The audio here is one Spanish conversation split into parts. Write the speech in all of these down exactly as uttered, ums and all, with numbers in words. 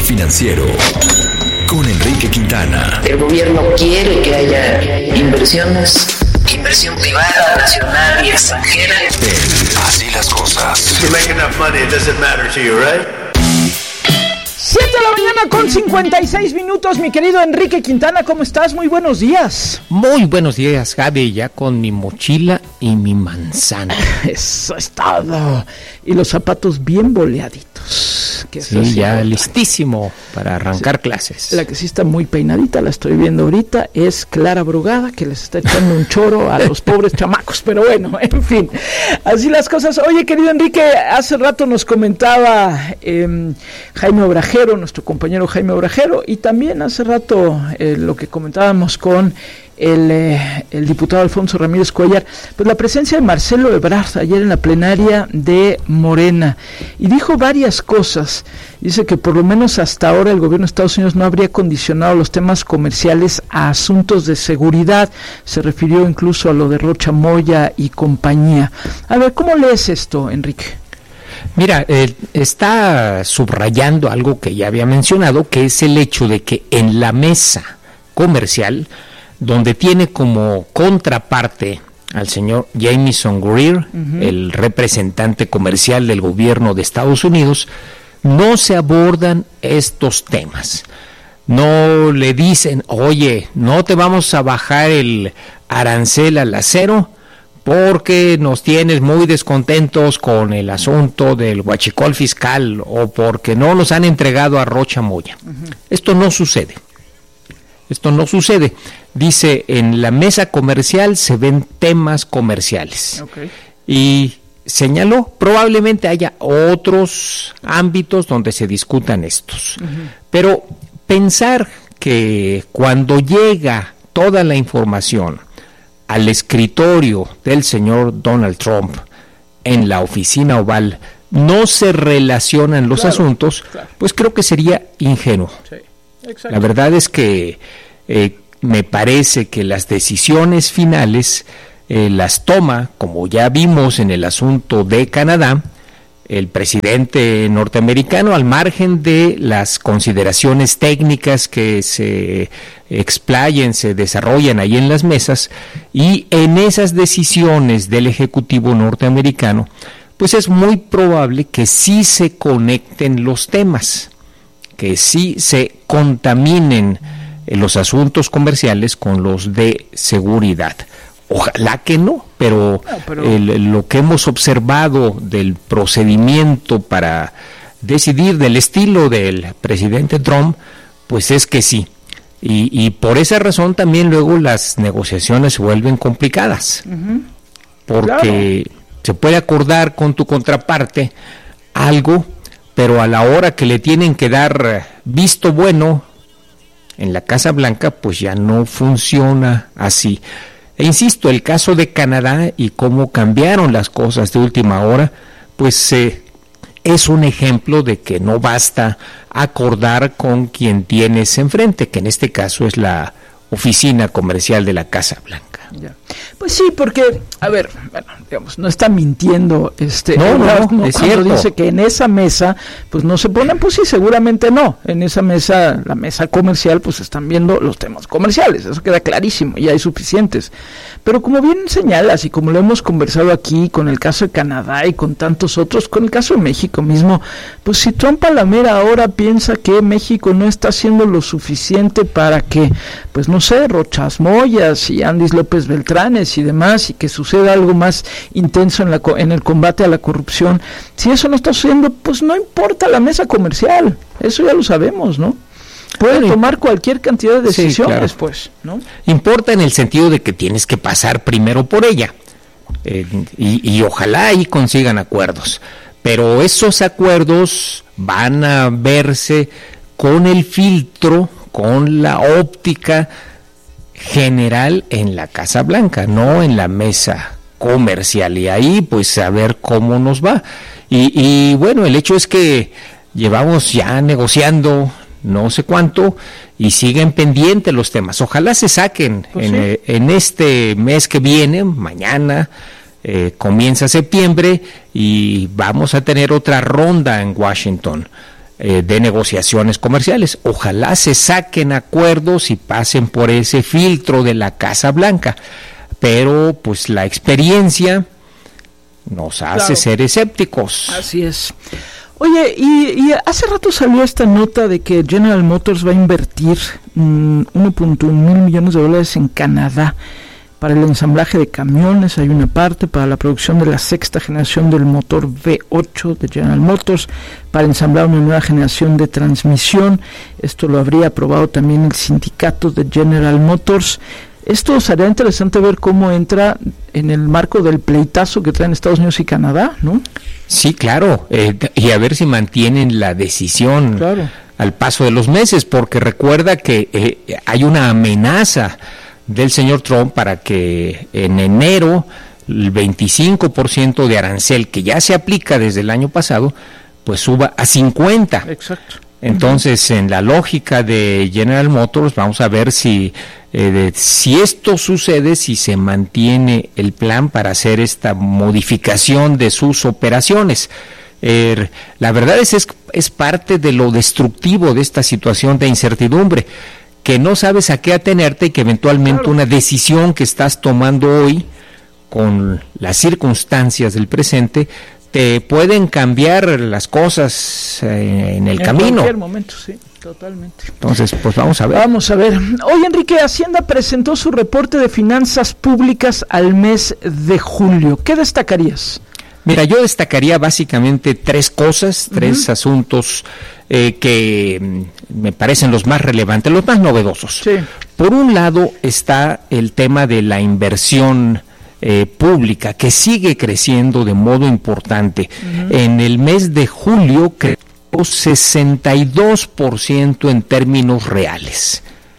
financiero con Enrique Quintana. El gobierno quiere que haya inversiones, inversión privada, nacional y extranjera. En Así las Cosas. You make enough money, it doesn't matter to you, right? siete de la mañana con cincuenta y seis minutos, mi querido Enrique Quintana, ¿cómo estás? Muy buenos días. Muy buenos días, Javi, ya con mi mochila y mi manzana. Eso es todo. Y los zapatos bien boleaditos. Que sí, ya otra. listísimo para arrancar sí. clases. La que sí está muy peinadita, la estoy viendo ahorita, es Clara Brugada, que les está echando un choro a los pobres chamacos. Pero bueno, en fin, así las cosas. Oye, querido Enrique, hace rato nos comentaba eh, Jaime Obrajero, nuestro compañero Jaime Obrajero, y también hace rato eh, lo que comentábamos con el, eh, el diputado Alfonso Ramírez Cuellar, pues la presencia de Marcelo Ebrard ayer en la plenaria de Morena, y dijo varias cosas. Dice que por lo menos hasta ahora el gobierno de Estados Unidos no habría condicionado los temas comerciales a asuntos de seguridad. Se refirió incluso a lo de Rocha Moya y compañía. A ver, ¿cómo lees esto, Enrique? Mira, eh, está subrayando algo que ya había mencionado, que es el hecho de que en la mesa comercial, donde tiene como contraparte al señor Jamieson Greer, uh-huh. el representante comercial del gobierno de Estados Unidos, no se abordan estos temas. No le dicen, oye, no te vamos a bajar el arancel al acero, porque nos tienes muy descontentos con el asunto del huachicol fiscal o porque no nos han entregado a Rocha Moya. Uh-huh. Esto no sucede. Esto no sucede. Dice, en la mesa comercial se ven temas comerciales. Okay. Y señaló, probablemente haya otros ámbitos donde se discutan estos. Uh-huh. Pero pensar que cuando llega toda la información al escritorio del señor Donald Trump en la oficina oval no se relacionan los claro, asuntos, claro. pues creo que sería ingenuo. Sí, la verdad es que eh, me parece que las decisiones finales eh, las toma, como ya vimos en el asunto de Canadá, el presidente norteamericano, al margen de las consideraciones técnicas que se explayen, se desarrollan ahí en las mesas, y en esas decisiones del Ejecutivo norteamericano, pues es muy probable que sí se conecten los temas, que sí se contaminen los asuntos comerciales con los de seguridad. Ojalá que no, pero, no, pero... El, lo que hemos observado del procedimiento para decidir del estilo del presidente Trump, pues es que sí. Y, y por esa razón también luego las negociaciones se vuelven complicadas. Uh-huh. Porque claro. se puede acordar con tu contraparte algo, pero a la hora que le tienen que dar visto bueno en la Casa Blanca, pues ya no funciona así. E insisto, el caso de Canadá y cómo cambiaron las cosas de última hora, pues eh, es un ejemplo de que no basta acordar con quien tienes enfrente, que en este caso es la oficina comercial de la Casa Blanca. Ya. Pues sí, porque, a ver, bueno, digamos, no está mintiendo, este, no, no, no, no es cuando cierto. Dice que en esa mesa, pues no se ponen, pues sí, seguramente no, en esa mesa, la mesa comercial, pues están viendo los temas comerciales, eso queda clarísimo, y hay suficientes, pero como bien señalas, y como lo hemos conversado aquí, con el caso de Canadá y con tantos otros, con el caso de México mismo, pues si Trump a la mera hora piensa que México no está haciendo lo suficiente para que, pues no sé, Rochas Moyas y Andis López Beltranes y demás, y que suceda algo más intenso en, la, en el combate a la corrupción, si eso no está sucediendo, pues no importa la mesa comercial, eso ya lo sabemos, ¿no? Puede bueno, tomar cualquier cantidad de decisiones, sí, claro. pues, ¿no? Importa en el sentido de que tienes que pasar primero por ella, eh, y, y ojalá ahí consigan acuerdos, pero esos acuerdos van a verse con el filtro, con la óptica general en la Casa Blanca, no en la mesa comercial, y ahí pues a ver cómo nos va. Y, y bueno, el hecho es que llevamos ya negociando no sé cuánto y siguen pendientes los temas. Ojalá se saquen pues en, sí. eh, en este mes que viene, mañana eh, comienza septiembre y vamos a tener otra ronda en Washington. eh, de negociaciones comerciales. Ojalá se saquen acuerdos y pasen por ese filtro de la Casa Blanca, pero pues la experiencia nos hace claro. ser escépticos. Así es. Oye, y, y hace rato salió esta nota de que General Motors va a invertir mmm, uno punto uno mil millones de dólares en Canadá para el ensamblaje de camiones. Hay una parte para la producción de la sexta generación del motor V ocho de General Motors, para ensamblar una nueva generación de transmisión. Esto lo habría aprobado también el sindicato de General Motors. Esto sería interesante ver cómo entra en el marco del pleitazo que traen Estados Unidos y Canadá, ¿no? Sí, claro, eh, y a ver si mantienen la decisión claro. al paso de los meses, porque recuerda que eh, hay una amenaza del señor Trump para que en enero el veinticinco por ciento de arancel que ya se aplica desde el año pasado, pues suba a cincuenta. Exacto. Entonces, en la lógica de General Motors, vamos a ver si eh, de, si esto sucede, si se mantiene el plan para hacer esta modificación de sus operaciones. Eh, la verdad es, es es parte de lo destructivo de esta situación de incertidumbre, que no sabes a qué atenerte y que eventualmente claro. una decisión que estás tomando hoy, con las circunstancias del presente, te pueden cambiar las cosas eh, en el en camino. En cualquier momento, sí, totalmente. Entonces, pues vamos a ver. Vamos a ver. Hoy, Enrique, Hacienda presentó su reporte de finanzas públicas al mes de julio. ¿Qué destacarías? Mira, yo destacaría básicamente tres cosas, tres uh-huh. asuntos eh, que me parecen los más relevantes, los más novedosos. Sí. Por un lado está el tema de la inversión Eh, pública, que sigue creciendo de modo importante. Uh-huh. En el mes de julio creció sesenta y dos por ciento en términos reales.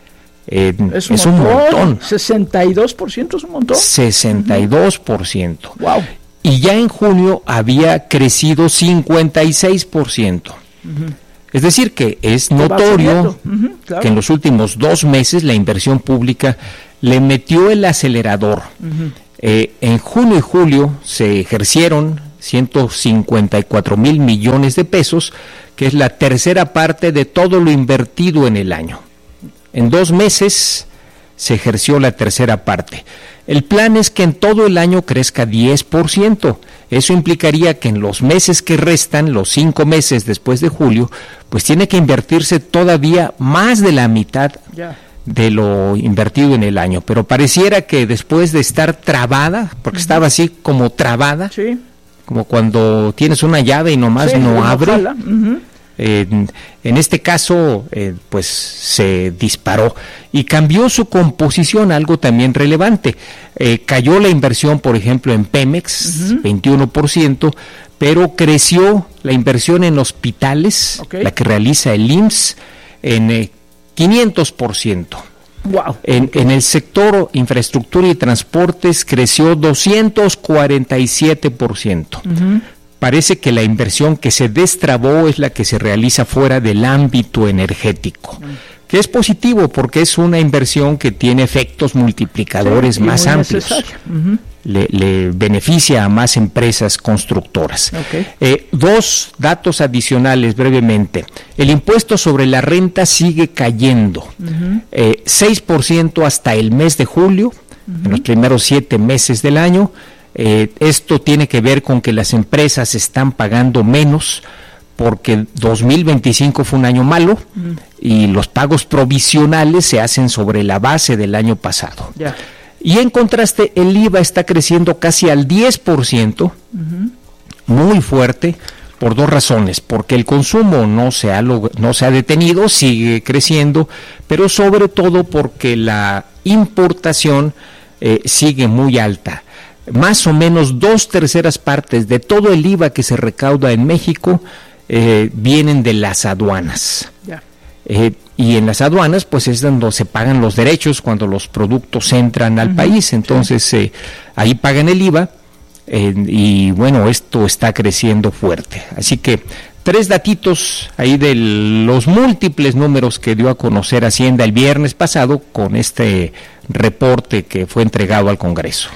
Eh, es un, es montón. un montón. sesenta y dos por ciento es un montón. sesenta y dos por ciento. Uh-huh. Wow. Y ya en junio había crecido cincuenta y seis por ciento. Uh-huh. Es decir, que es notorio uh-huh, claro. que en los últimos dos meses la inversión pública le metió el acelerador. Uh-huh. Eh, en junio y julio se ejercieron ciento cincuenta y cuatro mil millones de pesos, que es la tercera parte de todo lo invertido en el año. En dos meses se ejerció la tercera parte. El plan es que en todo el año crezca diez por ciento. Eso implicaría que en los meses que restan, los cinco meses después de julio, pues tiene que invertirse todavía más de la mitad yeah. de lo invertido en el año. Pero pareciera que después de estar trabada, porque uh-huh. estaba así como trabada, sí. como cuando tienes una llave y nomás sí, no abre, uh-huh. eh, en este caso eh, pues se disparó y cambió su composición, algo también relevante. Eh, cayó la inversión, por ejemplo, en Pemex, uh-huh. veintiuno por ciento, pero creció la inversión en hospitales, okay. la que realiza el I M S S, en eh, quinientos por ciento. Wow. En, okay. en el sector infraestructura y transportes creció doscientos cuarenta y siete por ciento. Uh-huh. Parece que la inversión que se destrabó es la que se realiza fuera del ámbito energético, uh-huh. que es positivo porque es una inversión que tiene efectos multiplicadores sí, más amplios. Uh-huh. Le, le beneficia a más empresas constructoras. Okay. Eh, dos datos adicionales brevemente. El impuesto sobre la renta sigue cayendo. Uh-huh. Eh, seis por ciento hasta el mes de julio, uh-huh. en los primeros siete meses del año. Eh, esto tiene que ver con que las empresas están pagando menos porque dos mil veinticinco fue un año malo uh-huh. y los pagos provisionales se hacen sobre la base del año pasado. Yeah. Y en contraste, el I V A está creciendo casi al diez por ciento, uh-huh. muy fuerte, por dos razones. Porque el consumo no se ha, log- no se ha detenido, sigue creciendo, pero sobre todo porque la importación eh, sigue muy alta. Más o menos dos terceras partes de todo el I V A que se recauda en México eh, vienen de las aduanas. Yeah. Eh, y en las aduanas pues es donde se pagan los derechos cuando los productos entran al uh-huh. país, entonces sí. eh, ahí pagan el I V A eh, y bueno, esto está creciendo fuerte. Así que tres datitos ahí de los múltiples números que dio a conocer Hacienda el viernes pasado con este reporte que fue entregado al Congreso.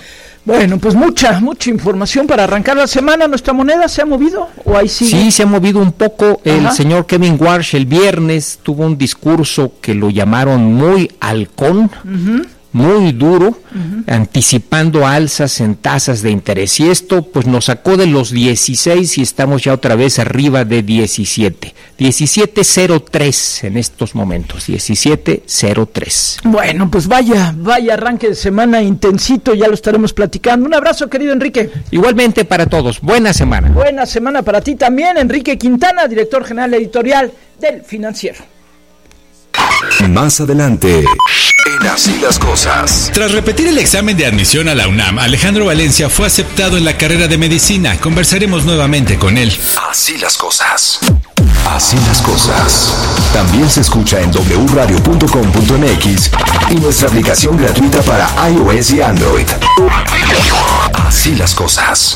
Bueno, pues mucha, mucha información para arrancar la semana. ¿Nuestra moneda se ha movido o ahí sigue? Sí, se ha movido un poco. El Ajá. señor Kevin Warsh el viernes tuvo un discurso que lo llamaron muy halcón, uh-huh. muy duro, uh-huh. anticipando alzas en tasas de interés. Y esto pues nos sacó de los dieciséis y estamos ya otra vez arriba de diecisiete. diecisiete cero tres en estos momentos, diecisiete cero tres. Bueno, pues vaya, vaya arranque de semana intensito, ya lo estaremos platicando. Un abrazo, querido Enrique. Igualmente para todos, buena semana. Buena semana para ti también, Enrique Quintana, director general editorial del Financiero. Más adelante, en Así las Cosas. Tras repetir el examen de admisión a la UNAM, Alejandro Valencia fue aceptado en la carrera de medicina. Conversaremos nuevamente con él. Así las cosas. Así las cosas. También se escucha en doble u radio punto com punto m x y nuestra aplicación gratuita para iOS y Android. Así las cosas.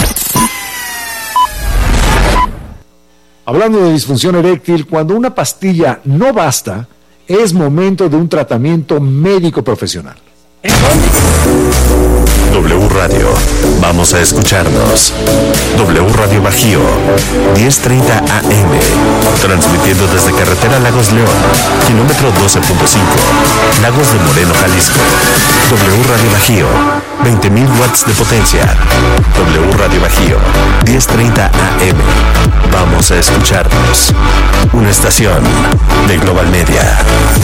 Hablando de disfunción eréctil, cuando una pastilla no basta, es momento de un tratamiento médico profesional. W Radio, vamos a escucharnos. W Radio Bajío, diez treinta A M, transmitiendo desde carretera Lagos León, kilómetro doce punto cinco, Lagos de Moreno, Jalisco. W Radio Bajío, veinte mil watts de potencia. W Radio Bajío, diez treinta A M, vamos a escucharnos. Una estación de Global Media.